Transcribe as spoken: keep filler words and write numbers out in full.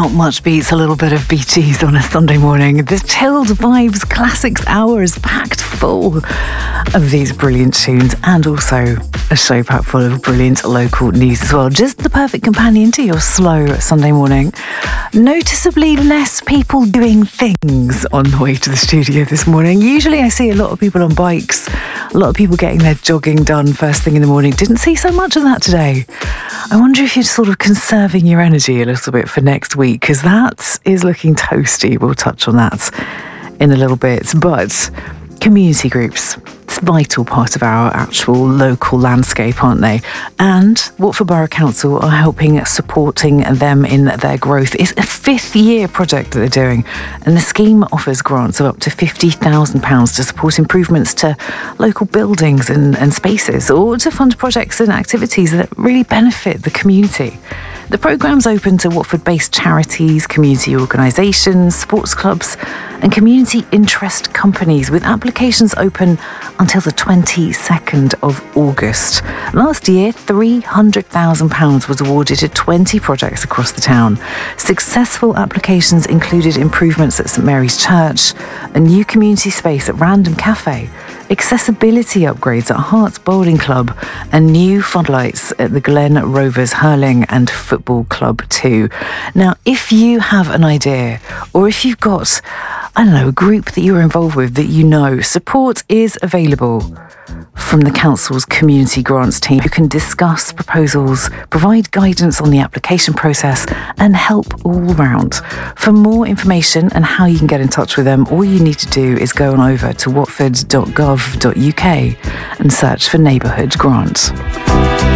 Not much beats a little bit of Bee Gees on a Sunday morning. The Chilled Vibes Classics Hour is packed full of these brilliant tunes, and also a show packed full of brilliant local news as well. Just the perfect companion to your slow Sunday morning. Noticeably less people doing things on the way to the studio this morning. Usually I see a lot of people on bikes, a lot of people getting their jogging done first thing in the morning. Didn't see so much of that today. I wonder if you're sort of conserving your energy a little bit for next week, because that is looking toasty. We'll touch on that in a little bit. But community groups, it's a vital part of our actual local landscape, aren't they? And Watford Borough Council are helping supporting them in their growth. It's a fifth year project that they're doing, and the scheme offers grants of up to fifty thousand pounds to support improvements to local buildings and, and spaces, or to fund projects and activities that really benefit the community. The programme's open to Watford-based charities, community organisations, sports clubs and community interest companies, with applications open until the twenty-second of August. Last year, three hundred thousand pounds was awarded to twenty projects across the town. Successful applications included improvements at St Mary's Church, a new community space at Random Cafe, accessibility upgrades at Hearts Bowling Club, and new floodlights at the Glen Rovers Hurling and Football Club too. Now, if you have an idea, or if you've got, I don't know, a group that you're involved with that you know, support is available from the council's community grants team, who can discuss proposals, provide guidance on the application process, and help all round. For more information and how you can get in touch with them, all you need to do is go on over to watford dot gov dot uk and search for Neighbourhood Grant.